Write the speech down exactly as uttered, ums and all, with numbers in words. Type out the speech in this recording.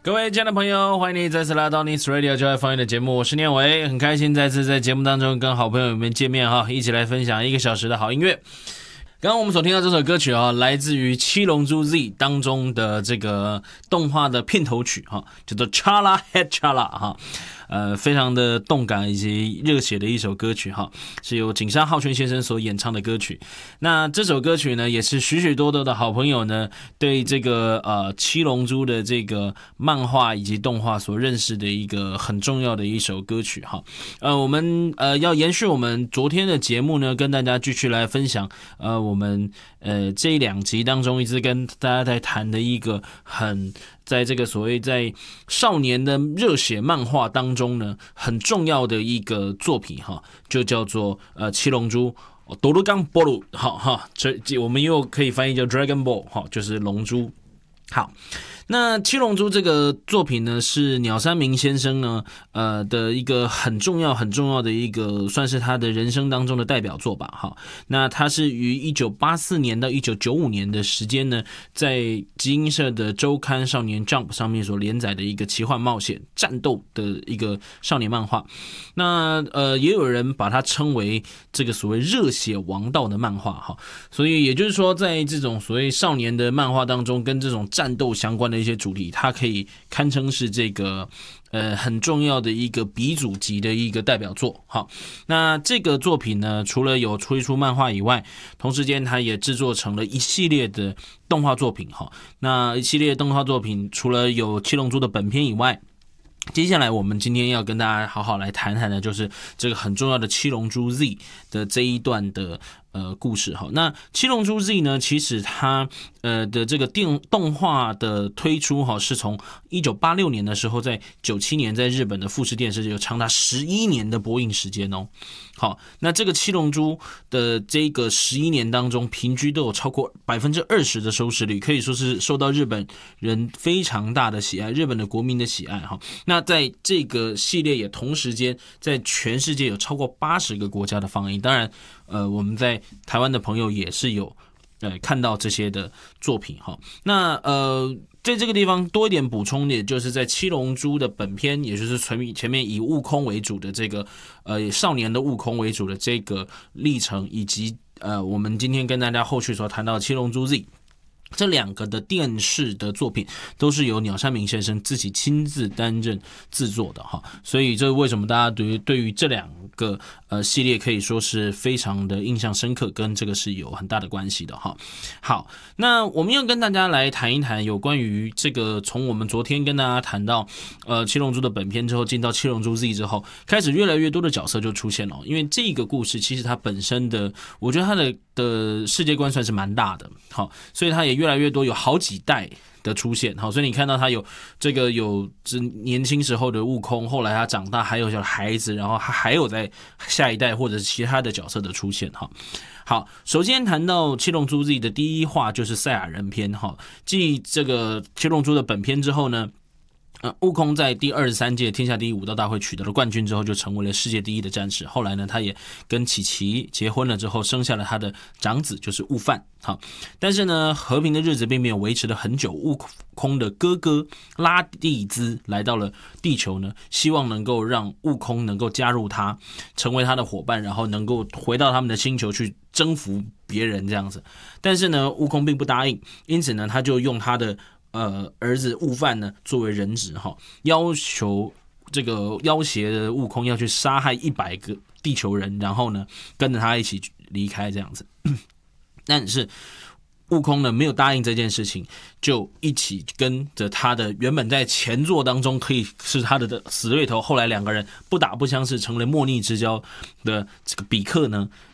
各位亲爱的朋友，欢迎你再次来到 News Radio 就爱放映的节目，我是念伟，很开心再次在节目当中跟好朋友们见面哈，一起来分享一个小时的好音乐。刚刚我们所听到这首歌曲啊，来自于《七龙珠 Z》当中的这个动画的片头曲哈，叫做 Chala Head Chala 哈。呃，非常的动感以及热血的一首歌曲哈，是由井上浩宣先生所演唱的歌曲。那这首歌曲呢，也是许许多多的好朋友呢，对这个呃七龙珠的这个漫画以及动画所认识的一个很重要的一首歌曲哈。呃，我们呃要延续我们昨天的节目呢，跟大家继续来分享呃我们呃这两集当中一直跟大家在谈的一个很。在这个所谓在少年的热血漫画当中呢，很重要的一个作品哈，就叫做呃七龙珠多鲁冈波鲁，好哈，这我们又可以翻译叫 Dragon Ball 哈，就是龙珠。好，那七龙珠这个作品呢，是鸟山明先生呢，呃的一个很重要很重要的一个，算是他的人生当中的代表作吧。哈，那他是于一九八四年到一九九五年的时间呢，在集英社的周刊少年 Jump 上面所连载的一个奇幻冒险战斗的一个少年漫画。那呃，也有人把它称为这个所谓热血王道的漫画哈。所以也就是说，在这种所谓少年的漫画当中，跟这种战斗相关的一些主题，它可以堪称是这个呃很重要的一个鼻祖级的一个代表作。好，那这个作品呢，除了有推出漫画以外，同时间它也制作成了一系列的动画作品。哈，那一系列动画作品除了有七龙珠的本片以外，接下来我们今天要跟大家好好来谈谈的，就是这个很重要的七龙珠 Z 的这一段的呃故事哈。那七龙珠 Z 呢，其实它呃的这个电动画的推出哈，是从一九八六年的时候，在九七年在日本的富士电视有长达十一年的播映时间哦。好，那这个七龙珠的这个十一年当中，平均都有超过百分之二十的收视率，可以说是受到日本人非常大的喜爱，日本的国民的喜爱哈。那在这个系列也同时间在全世界有超过八十个国家的放映，当然，呃，我们在台湾的朋友也是有呃看到这些的作品哈。那呃。在这个地方多一点补充，也就是在七龙珠的本片，也就是前面以悟空为主的这个呃少年的悟空为主的这个历程，以及呃我们今天跟大家后续所谈到的七龙珠 Z。这两个的电视的作品都是由鸟山明先生自己亲自担任制作的哈，所以这为什么大家对于对于这两个呃系列可以说是非常的印象深刻，跟这个是有很大的关系的哈。好，那我们要跟大家来谈一谈有关于这个，从我们昨天跟大家谈到呃七龙珠的本片之后，进到七龙珠 Z 之后，开始越来越多的角色就出现了，因为这个故事其实它本身的，我觉得它的的世界观算是蛮大的，好，所以它也越来越多，有好几代的出现，好，所以你看到他有这个有年轻时候的悟空，后来他长大还有小孩子，然后还有在下一代或者是其他的角色的出现哈。好，首先谈到七龙珠 Z 的第一话就是赛亚人篇哈，继这个七龙珠的本片之后呢。呃，悟空在第二十三届天下第一武道大会取得了冠军之后，就成为了世界第一的战士。后来呢，他也跟琪琪结婚了之后，生下了他的长子，就是悟饭。好，但是呢，和平的日子并没有维持了很久。悟空的哥哥拉蒂兹来到了地球呢，希望能够让悟空能够加入他，成为他的伙伴，然后能够回到他们的星球去征服别人这样子。但是呢，悟空并不答应，因此呢，他就用他的呃，儿子悟饭呢作为人质哈，要求这个要挟的悟空要去杀害一百个地球人，然后呢跟着他一起离开这样子。但是悟空呢没有答应这件事情，就一起跟着他的原本在前作当中可以是他的死对头，后来两个人不打不相识，成为莫逆之交的这个比克呢，